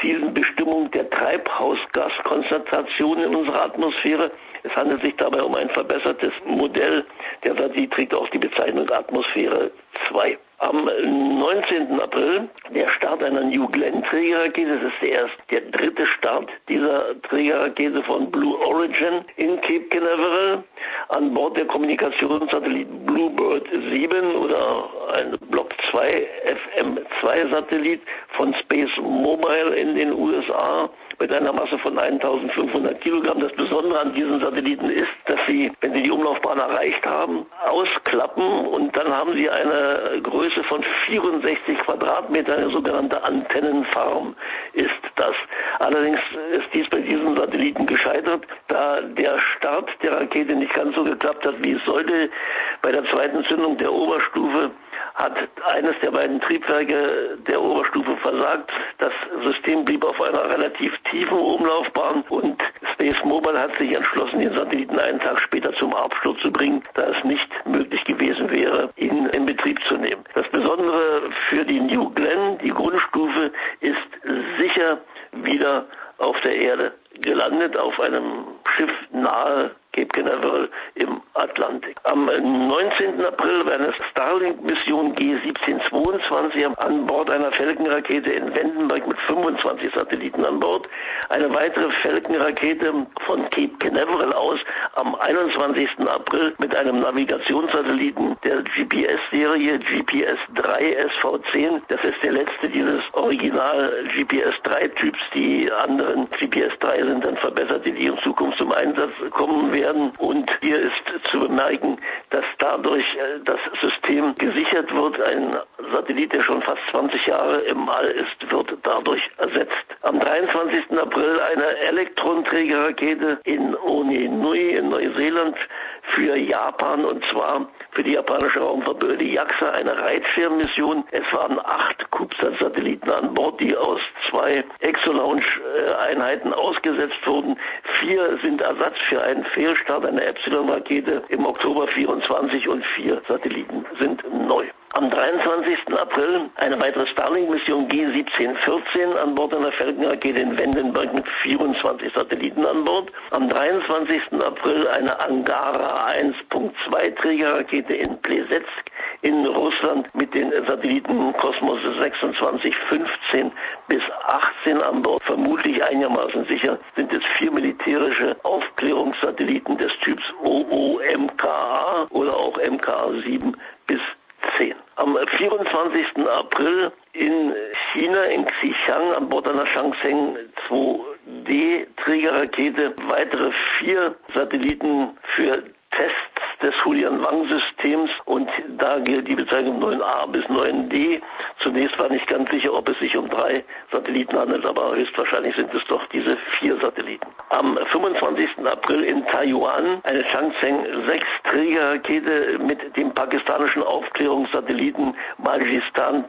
präzisen Bestimmung der Treibhausgaskonzentration in unserer Atmosphäre. Es handelt sich dabei um ein verbessertes Modell. Der Satellit trägt auch die Bezeichnung Atmosphäre 2. Am 19. April der Start einer New Glenn-Trägerrakete. Das ist der dritte Start dieser Trägerrakete von Blue Origin in Cape Canaveral. An Bord der Kommunikationssatellit Bluebird 7 oder ein Block 2 FM2-Satellit von Space Mobile in den USA mit einer Masse von 1500 Kilogramm. Das Besondere an diesen Satelliten ist, dass sie, wenn sie die Umlaufbahn erreicht haben, ausklappen und dann haben sie eine Größe von 64 Quadratmeter, eine sogenannte Antennenfarm ist das. Allerdings ist dies bei diesen Satelliten gescheitert, da der Start der Rakete nicht ganz so geklappt hat, wie es sollte. Bei der zweiten Zündung der Oberstufe hat eines der beiden Triebwerke der Oberstufe versagt. Das System blieb auf einer relativ tiefen Umlaufbahn und Space Mobile hat sich entschlossen, den Satelliten einen Tag später zum Absturz zu bringen, da es nicht möglich gewesen wäre, ihn in Betrieb zu nehmen. Das Besondere für die New Glenn, die Grundstufe, ist sicher wieder auf der Erde gelandet, auf einem Schiff nahe Cape Canaveral im Atlantik. Am 19. April war eine Starlink-Mission G1722 an Bord einer Falcon-Rakete in Vandenberg mit 25 Satelliten an Bord. Eine weitere Falcon-Rakete von Cape Canaveral aus am 21. April mit einem Navigationssatelliten der GPS-Serie GPS-3 SV10. Das ist der letzte dieses Original GPS-3-Typs. Die anderen GPS-3 sind dann verbesserte, die in Zukunft zum Einsatz kommen werden. Und hier ist zu bemerken, dass dadurch das System gesichert wird. Ein Satellit, der schon fast 20 Jahre im All ist, wird dadurch ersetzt. Am 23. April eine Elektronträgerrakete in Onenui in Neuseeland für Japan, und zwar für die japanische Raumfahrtbehörde JAXA, eine Reitschirmmission. Es waren 8 CubeSat-Satelliten an Bord, die aus 2 Exolaunch-Einheiten ausgesetzt wurden. 4 sind Ersatz für einen Fehlstart einer Epsilon-Rakete im Oktober 24 und 4 Satelliten sind neu. Am 23. April eine weitere Starlink-Mission G1714 an Bord einer Falcon-Rakete in Vandenberg mit 24 Satelliten an Bord. Am 23. April eine Angara 1.2 Trägerrakete in Plesetsk in Russland mit den Satelliten Kosmos 26, 15 bis 18 an Bord. Vermutlich einigermaßen sicher sind es 4 militärische Aufklärungssatelliten des Typs OOMKA oder auch MKA-7 bis 10. Am 24. April in China, in Xichang, an Bord einer Changsheng 2D Trägerrakete, weitere 4 Satelliten für Tests des Hulian-Wang-Systems, und da gilt die Bezeichnung 9a bis 9d. Zunächst war nicht ganz sicher, ob es sich um 3 Satelliten handelt, aber höchstwahrscheinlich sind es doch diese 4 Satelliten. Am 25. April in Taiwan eine Changsheng 6 Trägerrakete mit dem pakistanischen Aufklärungssatelliten Balochistan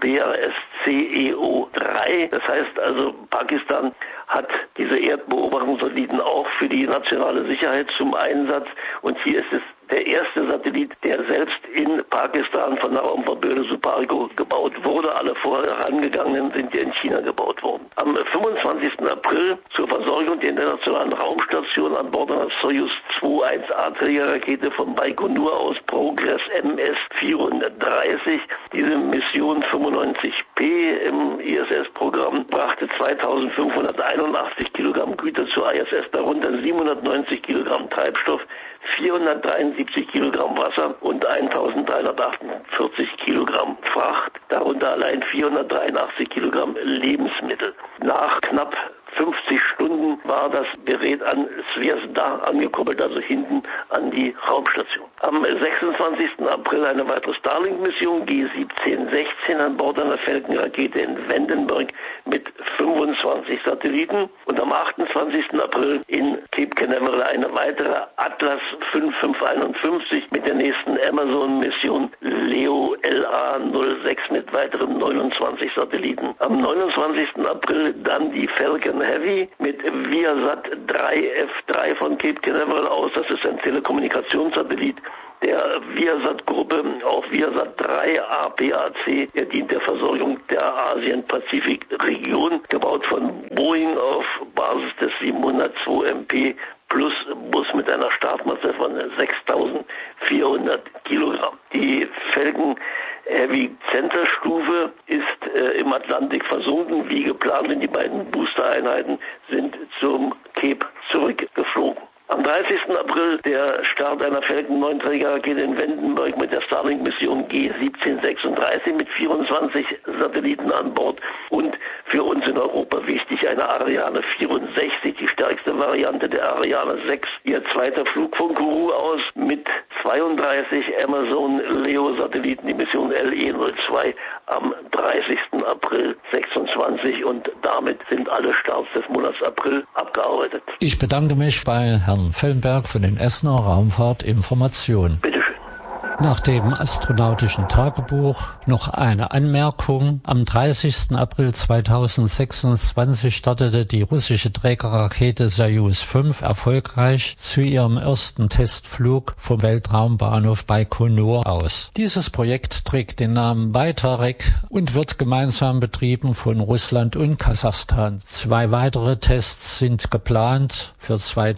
PRS-CEO-3. Das heißt also, Pakistan hat diese Erdbeobachtungssatelliten auch für die nationale Sicherheit zum Einsatz, und hier ist es der erste Satellit, der selbst in Pakistan von der Raumfahrtbehörde Supargo gebaut wurde. Alle vorangegangenen sind ja in China gebaut worden. Am 25. April zur Versorgung der internationalen Raumstation an Bord einer Soyuz 2-1A Trägerrakete von Baikonur aus Progress MS-34. Diese Mission 95P im ISS-Programm brachte 2581 Kilogramm Güter zur ISS, darunter 790 Kilogramm Treibstoff, 473 Kilogramm Wasser und 1348 Kilogramm Fracht, darunter allein 483 Kilogramm Lebensmittel. Nach knapp 50 Stunden war das Gerät an Zvezda angekoppelt, also hinten an die Raumstation. Am 26. April eine weitere Starlink-Mission G1716 an Bord einer Falcon-Rakete in Vandenberg mit 25 Satelliten, und am 28. April in Cape Canaveral eine weitere Atlas 5551 mit der nächsten Amazon-Mission Leo LA-06 mit weiteren 29 Satelliten. Am 29. April dann die Falcon Heavy mit Viasat 3F3 von Cape Canaveral aus. Das ist ein Telekommunikationssatellit, der Viasat-Gruppe, auch Viasat 3 APAC. Er dient der Versorgung der Asien-Pazifik-Region, gebaut von Boeing auf Basis des 702 MP Plus Bus mit einer Startmasse von 6.400 Kilogramm. Die Falcon Heavy Center Stufe ist im Atlantik versunken, wie geplant, und die beiden Boostereinheiten sind zum Cape zurückgeflogen. Am 30. April der Start einer Falcon 9-Trägerrakete in Vandenberg mit der Starlink-Mission G1736 mit 24 Satelliten an Bord und für uns in Europa wichtig eine Ariane 64, die stärkste Variante der Ariane 6. Ihr zweiter Flug von Kourou aus mit 32 Amazon Leo-Satelliten, die Mission LE-02 am 30. April 26, und damit sind alle Starts des Monats April abgearbeitet. Ich bedanke mich bei Herrn Fellenberg von den Essener Raumfahrtinformationen. Bitte schön. Nach dem astronautischen Tagebuch noch eine Anmerkung. Am 30. April 2026 startete die russische Trägerrakete Soyuz 5 erfolgreich zu ihrem ersten Testflug vom Weltraumbahnhof Baikonur aus. Dieses Projekt trägt den Namen Baytarek und wird gemeinsam betrieben von Russland und Kasachstan. 2 weitere Tests sind geplant für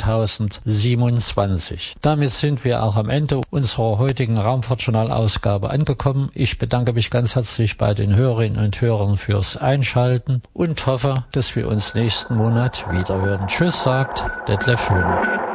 2027. Damit sind wir auch am Ende unserer heutigen Raumfahrtjournal-Ausgabe angekommen. Ich bedanke mich ganz herzlich bei den Hörerinnen und Hörern fürs Einschalten und hoffe, dass wir uns nächsten Monat wiederhören. Tschüss, sagt Detlef Höhner.